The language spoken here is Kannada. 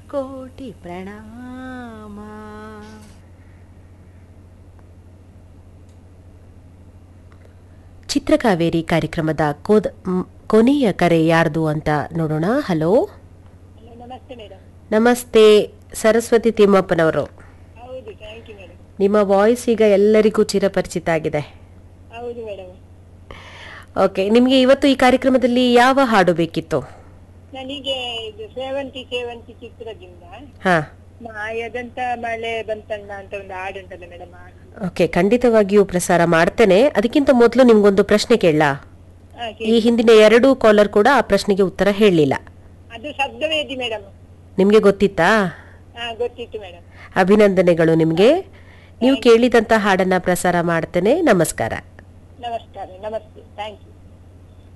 ಕೋಟಿ ಪ್ರಣಾಮ. ಚಿತ್ರಕಾವೇರಿ ಕಾರ್ಯಕ್ರಮದ ಕೊನೆಯ ಕರೆ ಯಾರ್ದು ಅಂತ ನೋಡೋಣ. ಹಲೋ, ನಮಸ್ತೆ ಮೇಡಮ್. ನಮಸ್ತೆ ಸರಸ್ವತಿ ತಿಮ್ಮಪ್ಪನವರು. ಹೌದು, ಥ್ಯಾಂಕ್ ಯು ಮೇಡಮ್. ನಿಮ್ಮ ವಾಯ್ಸ್ ಈಗ ಎಲ್ಲರಿಗೂ ಚಿರಪರಿಚಿತ ಆಗಿದೆ. ಹೌದು ಮೇಡಮ್. ಓಕೆ, ನಿಮಗೆ ಇವತ್ತು ಈ ಕಾರ್ಯಕ್ರಮದಲ್ಲಿ ಯಾವ ಹಾಡು ಬೇಕಿತ್ತು? ನನಗೆ ಇದು ಸೇವಂತಿ ಸೇವಂತಿ ಚಿತ್ರದಿಂದ ಹಾ, ಮಾಯದಂತ ಮಳೆ ಬಂತಣ್ಣ ಅಂತ ಒಂದು ಹಾಡು ಉಂಟಲ್ಲ ಮೇಡಮ್. ಓಕೆ, ಖಂಡಿತವಾಗಿಯೂ ಪ್ರಸಾರ ಮಾಡ್ತೇನೆ. ಅದಕ್ಕಿಂತ ಮೊದಲು ನಿಮ್ಗೊಂದು ಪ್ರಶ್ನೆ ಕೇಳಲಾ? ಈ ಹಿಂದಿನ 2 ಕಾಲರ್ ಕೂಡ ಆ ಪ್ರಶ್ನೆಗೆ ಉತ್ತರ ಹೇಳಲಿಲ್ಲ. ಅದು ಶಬ್ದವೇದಿ ಮೇಡಮ್. ನಿಮ್ಗೆ ಗೊತ್ತಿತ್ತಾ? ಗೊತ್ತಿತ್ತು ಮೇಡಮ್. ಅಭಿನಂದನೆಗಳು ನಿಮ್ಗೆ. ನೀವು ಕೇಳಿದಂತ ಹಾಡನ್ನ ಪ್ರಸಾರ ಮಾಡ್ತೇನೆ. ನಮಸ್ಕಾರ. ನಮಸ್ಕಾರ, ನಮಸ್ತೆ, ಥ್ಯಾಂಕ್ ಯು.